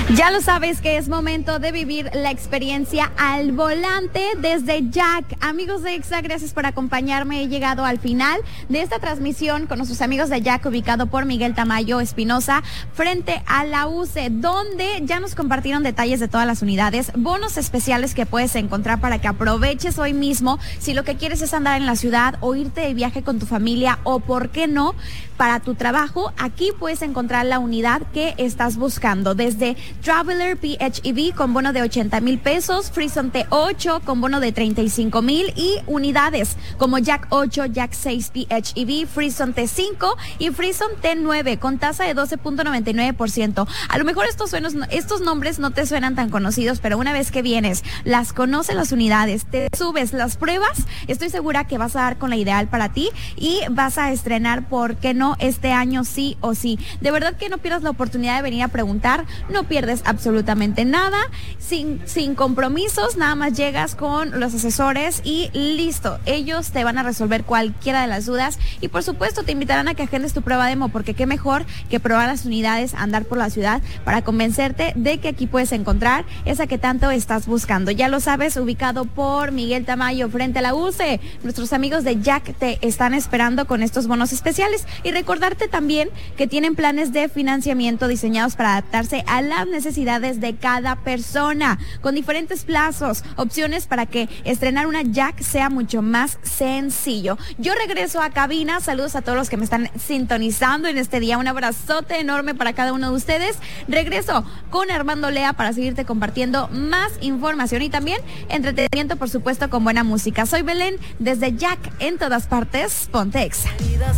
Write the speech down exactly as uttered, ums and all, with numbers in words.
Ya lo sabes que es momento de vivir la experiencia al volante desde Jack. Amigos de Exa, gracias por acompañarme. He llegado al final de esta transmisión con nuestros amigos de Jack, ubicado por Miguel Tamayo Espinosa, frente a la U C E, donde ya nos compartieron detalles de todas las unidades, bonos especiales que puedes encontrar para que aproveches hoy mismo. Si lo que quieres es andar en la ciudad o irte de viaje con tu familia o, ¿por qué no?, para tu trabajo, aquí puedes encontrar la unidad que estás buscando. Desde Traveler P H E V con bono de ochenta mil pesos, Frison T ocho con bono de treinta y cinco mil y unidades como Jack ocho, Jack seis P H E V, Frison T cinco y Frison T nueve con tasa de doce punto noventa y nueve por ciento. A lo mejor estos, suenos, estos nombres no te suenan tan conocidos, pero una vez que vienes, las conoces las unidades, te subes las pruebas, estoy segura que vas a dar con la ideal para ti y vas a estrenar, ¿por qué no?, este año sí o sí. De verdad que no pierdas la oportunidad de venir a preguntar, no pierdes absolutamente nada, sin, sin compromisos, nada más llegas con los asesores y listo, ellos te van a resolver cualquiera de las dudas y por supuesto te invitarán a que agendes tu prueba demo, porque qué mejor que probar las unidades, andar por la ciudad para convencerte de que aquí puedes encontrar esa que tanto estás buscando. Ya lo sabes, ubicado por Miguel Tamayo frente a la U C E, nuestros amigos de Jack te están esperando con estos bonos especiales y recordarte también que tienen planes de financiamiento diseñados para adaptarse a las necesidades de cada persona, con diferentes plazos, opciones para que estrenar una Jack sea mucho más sencillo. Yo regreso a cabina, saludos a todos los que me están sintonizando en este día, un abrazote enorme para cada uno de ustedes. Regreso con Armando Lea para seguirte compartiendo más información y también entretenimiento, por supuesto, con buena música. Soy Belén, desde Jack en todas partes, ponte Exa.